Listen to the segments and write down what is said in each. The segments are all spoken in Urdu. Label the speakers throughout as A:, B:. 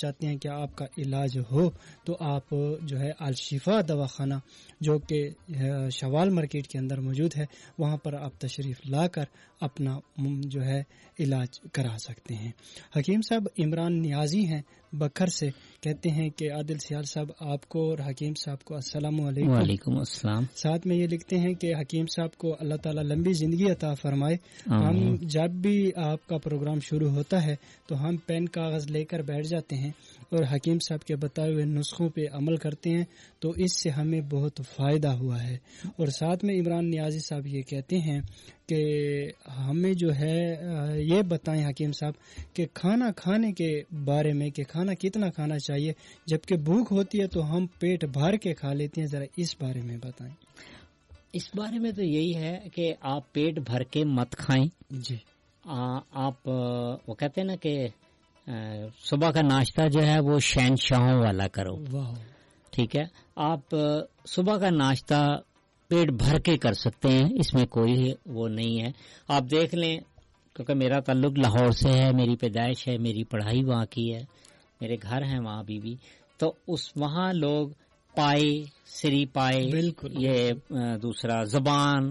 A: چاہتے ہیں کہ آپ کا علاج ہو تو آپ جو ہے الشفا دواخانہ جو کہ شوال مارکیٹ کے اندر موجود ہے وہاں پر آپ تشریف لا کر اپنا جو ہے علاج کرا سکتے ہیں. حکیم صاحب عمران نیازی ہیں بکھر سے, کہتے ہیں کہ عادل سیال صاحب آپ کو اور حکیم صاحب کو السلام علیکم.
B: وعلیکم السلام.
A: ساتھ میں یہ لکھتے ہیں کہ حکیم صاحب کو اللہ تعالیٰ لمبی زندگی عطا فرمائے. ہم جب بھی آپ کا پروگرام شروع ہوتا ہے تو ہم پین کاغذ لے کر بیٹھ جاتے ہیں اور حکیم صاحب کے بتائے ہوئے نسخوں پہ عمل کرتے ہیں تو اس سے ہمیں بہت فائدہ ہوا ہے. اور ساتھ میں عمران نیازی صاحب یہ کہتے ہیں کہ ہمیں جو ہے یہ بتائیں حکیم صاحب کہ کھانا کھانے کے بارے میں کہ کھانا کتنا کھانا چاہیے, جبکہ بھوک ہوتی ہے تو ہم پیٹ بھر کے کھا لیتے ہیں, ذرا اس بارے میں بتائیں.
B: اس بارے میں تو یہی ہے کہ آپ پیٹ بھر کے مت کھائیں
A: جی.
B: آپ وہ کہتے ہیں نا کہ صبح کا ناشتہ جو ہے وہ شہنشاہوں والا کرو. ٹھیک ہے, آپ صبح کا ناشتہ پیٹ بھر کے کر سکتے ہیں, اس میں کوئی وہ نہیں ہے. آپ دیکھ لیں کیونکہ میرا تعلق لاہور سے ہے, میری پیدائش ہے, میری پڑھائی وہاں کی ہے, میرے گھر ہیں وہاں بھی تو اس وہاں لوگ پائے سری پائے یہ دوسرا زبان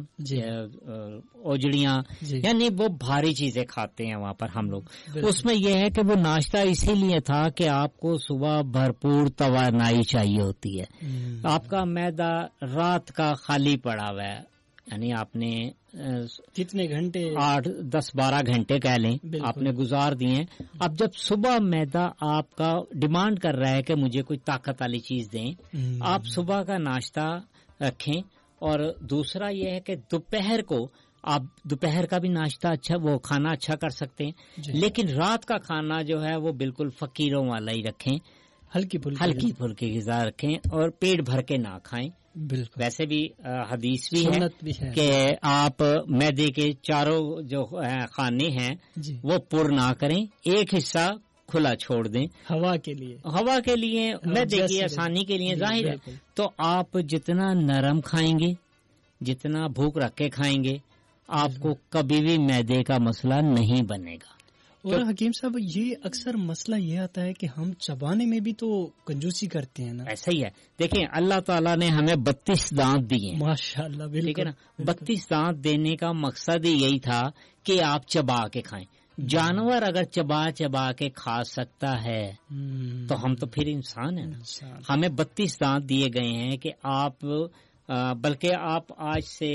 B: اوجڑیاں یعنی وہ بھاری چیزیں کھاتے ہیں وہاں پر ہم لوگ. اس میں یہ ہے کہ وہ ناشتہ اسی لیے تھا کہ آپ کو صبح بھرپور توانائی چاہیے ہوتی ہے. آپ کا معدہ رات کا خالی پڑا ہوا ہے, یعنی آپ نے
A: کتنے گھنٹے
B: 8-10-12 گھنٹے کہہ لیں آپ نے گزار دیے. اب جب صبح معدہ آپ کا ڈیمانڈ کر رہا ہے کہ مجھے کوئی طاقت والی چیز دیں, آپ صبح کا ناشتہ رکھیں. اور دوسرا یہ ہے کہ دوپہر کو آپ دوپہر کا بھی ناشتہ اچھا وہ کھانا اچھا کر سکتے ہیں, لیکن رات کا کھانا جو ہے وہ بالکل فقیروں والا ہی رکھیں, ہلکی پھلکی غذا رکھیں اور پیٹ بھر کے نہ کھائیں. ویسے بھی حدیث بھی ہے کہ آپ معدے کے چاروں جو خانے ہیں وہ پر نہ کریں, ایک حصہ کھلا چھوڑ دیں ہوا کے لیے معدے کی آسانی کے لیے. ظاہر ہے تو آپ جتنا نرم کھائیں گے, جتنا بھوک رکھ کے کھائیں گے, آپ کو کبھی بھی معدے کا مسئلہ نہیں بنے گا.
A: اور حکیم صاحب یہ اکثر مسئلہ یہ آتا ہے کہ ہم چبانے میں بھی تو کنجوسی کرتے ہیں نا.
B: ایسا ہی ہے, دیکھیں اللہ تعالیٰ نے ہمیں 32 دانت دیے,
A: ماشاءاللہ,
B: ٹھیک ہے نا. 32 دانت دینے کا مقصد ہی یہی تھا کہ آپ چبا کے کھائیں. جانور اگر چبا کے کھا سکتا ہے تو ہم تو پھر انسان ہیں نا. ہمیں 32 دانت دیے گئے ہیں کہ آپ بلکہ آپ آج سے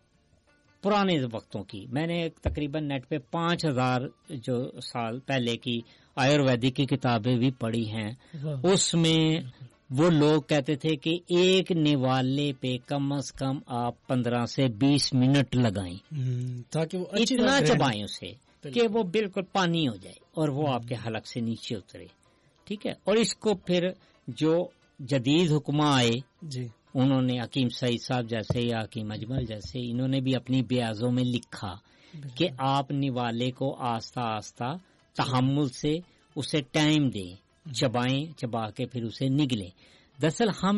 B: پرانے وقتوں کی, میں نے تقریباً نیٹ پہ 5000 جو سال پہلے کی آیورویدک کی کتابیں بھی پڑھی ہیں. اس میں وہ لوگ کہتے تھے کہ ایک نوالے پہ کم از کم آپ 15 سے 20 منٹ لگائیں
A: تاکہ وہ
B: اتنا چبائیں اسے کہ وہ بالکل پانی ہو جائے اور وہ آپ کے حلق سے نیچے اترے. ٹھیک ہے, اور اس کو پھر جو جدید حکماں آئے انہوں نے حکیم سعید صاحب جیسے یا حکیم اجمل جیسے انہوں نے بھی اپنی بیازوں میں لکھا کہ آپ نوالے کو آہستہ آہستہ تحمل سے اسے ٹائم دیں, چبائیں, چبا کے پھر اسے نگلیں. دراصل ہم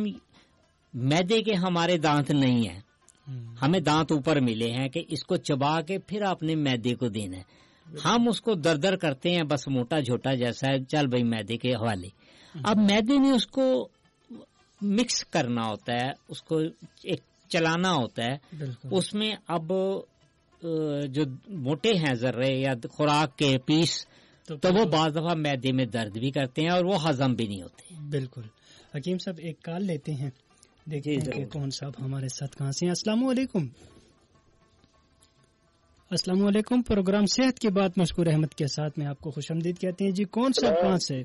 B: معدے کے ہمارے دانت نہیں ہیں, ہمیں دانت اوپر ملے ہیں کہ اس کو چبا کے پھر آپ نے معدے کو دینا ہے. ہم اس کو در کرتے ہیں بس موٹا جھوٹا جیسا ہے, چل بھائی معدے کے حوالے. اب معدے نے اس کو مکس کرنا ہوتا ہے, اس کو ایک چلانا ہوتا ہے. اس میں اب جو موٹے ہیں ذرے یا خوراک کے پیس تو وہ بعض دفعہ معدے میں درد بھی کرتے ہیں اور وہ ہضم بھی نہیں ہوتے.
A: بالکل. حکیم صاحب ایک کال لیتے ہیں, دیکھیے کہ کون صاحب ہمارے ساتھ کہاں سے. السلام علیکم. السلام علیکم. پروگرام صحت کی بات مشکور احمد کے ساتھ میں آپ کو خوش آمدید کہتے ہیں. جی کون صاحب کہاں سے؟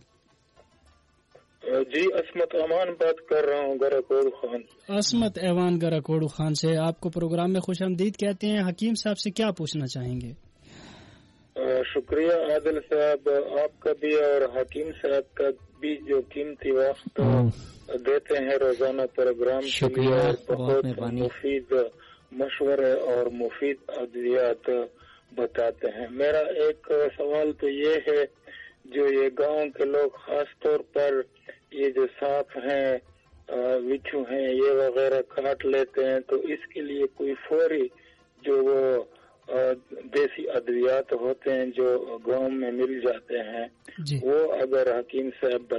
C: جی عصمت امان بات کر رہا ہوں گراکوڑ خان.
A: عصمت ایوان گراکوڑ خان سے آپ کو پروگرام میں خوش آمدید کہتے ہیں. حکیم صاحب سے کیا پوچھنا چاہیں گے؟
C: شکریہ عادل صاحب آپ کا بھی اور حکیم صاحب کا بھی جو قیمتی وقت دیتے ہیں روزانہ پروگرام کے لیے اور بہت مفید مشورے اور مفید ادویات بتاتے ہیں. میرا ایک سوال تو یہ ہے, جو یہ گاؤں کے لوگ خاص طور پر یہ جو سانپ ہیں وچھو ہیں یہ وغیرہ کاٹ لیتے ہیں, تو اس کے لیے کوئی فوری جو وہ دیسی ادویات ہوتے ہیں جو گاؤں میں مل جاتے ہیں وہ اگر حکیم صاحب